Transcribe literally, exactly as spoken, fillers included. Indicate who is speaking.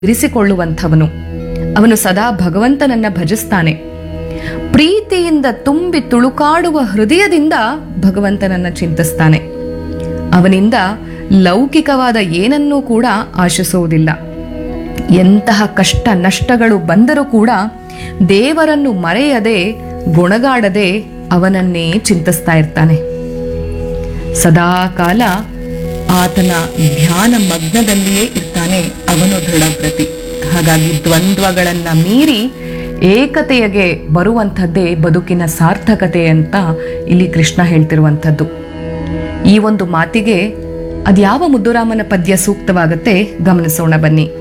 Speaker 1: ಇರಿಸಿಕೊಳ್ಳುವಂಥವನು. ಅವನು ಸದಾ ಭಗವಂತನನ್ನ ಭಜಿಸ್ತಾನೆ. ಪ್ರೀತಿಯಿಂದ ತುಂಬಿ ತುಳುಕಾಡುವ ಹೃದಯದಿಂದ ಭಗವಂತನನ್ನ ಚಿಂತಿಸ್ತಾನೆ. ಅವನಿಂದ ಲೌಕಿಕವಾದ ಏನನ್ನೂ ಕೂಡ ಆಶಿಸುವುದಿಲ್ಲ. ಎಂತಹ ಕಷ್ಟ ನಷ್ಟಗಳು ಬಂದರೂ ಕೂಡ ದೇವರನ್ನು ಮರೆಯದೆ ಗುಣಗಾಡದೆ ಅವನನ್ನೇ ಚಿಂತಿಸ್ತಾ ಇರ್ತಾನೆ. ಸದಾ ಕಾಲ ಆತನ ಧ್ಯಾನ ಮಗ್ನದಲ್ಲಿಯೇ ಇರ್ತಾನೆ ಅವನು ದೃಢವ್ರತಿ. ಹಾಗಾಗಿ ದ್ವಂದ್ವಗಳನ್ನ ಮೀರಿ ಏಕತೆಯಗೆ ಬರುವಂಥದ್ದೇ ಬದುಕಿನ ಸಾರ್ಥಕತೆ ಅಂತ ಇಲ್ಲಿ ಕೃಷ್ಣ ಹೇಳ್ತಿರುವಂಥದ್ದು. ಈ ಒಂದು ಮಾತಿಗೆ ಅದ್ಯಾವ ಮುದ್ದುರಾಮನ ಪದ್ಯ ಸೂಕ್ತವಾಗತ್ತೆ ಗಮನಿಸೋಣ ಬನ್ನಿ.